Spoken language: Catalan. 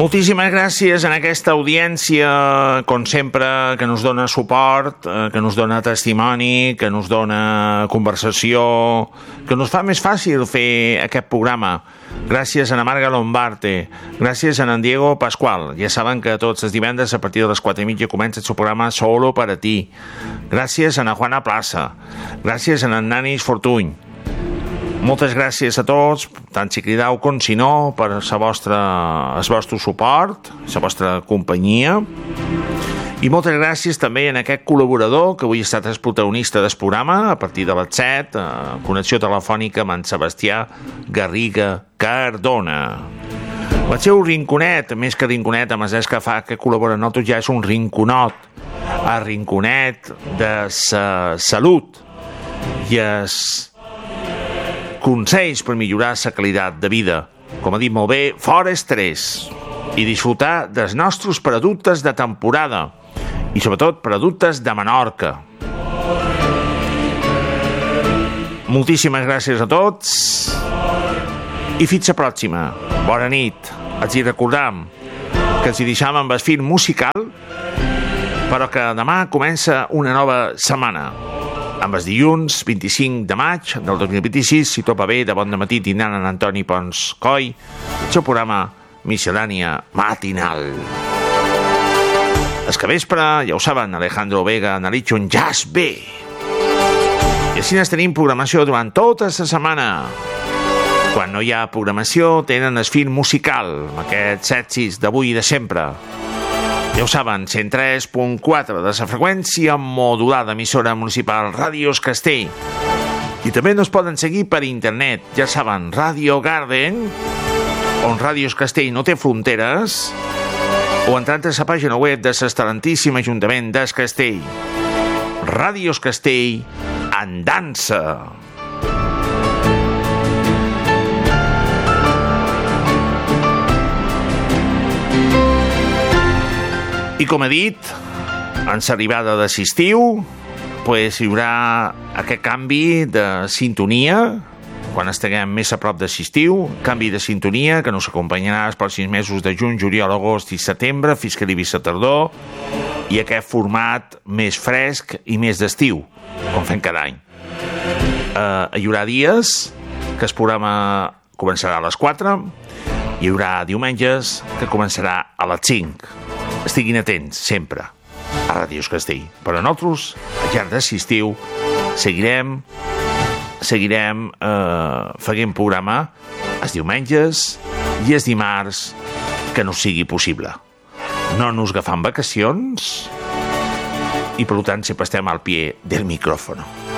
Moltíssimes gràcies en aquesta audiència, com sempre, que nos dona suport, que nos dona testimoni, que nos dona conversació, que nos fa més fàcil fer aquest programa. Gràcies a na Marga Lombarte, gràcies a en Diego Pascual. Ja saben que tots els divendres a partir de les 4:30 comença el seu programa Solo para ti. Gràcies a na Juana Plaza, gràcies a en Nanis Fortuny. Moltes gràcies a tots, tant si cridau com si no, per el vostre suport, la vostra companyia. I moltes gràcies també a aquest col·laborador que avui ha estat el protagonista del programa a partir de les 7, connexió telefònica amb en Sebastià Garriga Cardona. El seu rinconet, més que rinconet, amb els que fa que col·labora amb nosaltres, ja és un rinconot, el rinconet de la salut i els consells per millorar la qualitat de vida. Com ha dit molt bé, fora estrès i disfrutar dels nostres productes de temporada i sobretot productes de Menorca. Moltíssimes gràcies a tots i fins la pròxima. Bona nit. Els hi recordam que els hi deixam amb el fil musical, però que demà comença una nova setmana. Amb els dilluns 25 de maig del 2026, si tot va bé, de bon dematí tindran en Antoni Pons Coll, el seu programa Miscel·lània Matinal. Els que vespre, ja ho saben, Alejandro Vega analitza un jazz bé. I així ens tenim programació durant tota la setmana. Quan no hi ha programació, tenen el fil musical, amb aquests èxits d'avui i de sempre. Ja ho saben, 103.4 de la freqüència modulada, emissora municipal Ràdios Castell. I també nos poden seguir per internet, ja saben, Radio Garden, on Ràdios Castell no té fronteres, o entrant a la pàgina web de l'Excel·lentíssim Ajuntament del Castell. Ràdios Castell en dansa. I com he dit, en l'arribada de l'estiu, hi haurà aquest canvi de sintonia, quan estiguem més a prop de l'estiu, canvi de sintonia que nos acompanyarà els pròxims mesos de juny, juliol, agost i setembre, fins que arribi la tardor, i aquest format més fresc i més d'estiu, com fem cada any. Hi haurà dies que el programa començarà a les 4, hi haurà diumenges que començarà a les 5. Estiguin atents, sempre, a Ràdios Castell. Però nosaltres, al llarg de l'estiu, seguirem fent programa els diumenges i els dimarts que no sigui possible. No nos agafam vacacions i, per tant, sempre estem al pie del micròfon.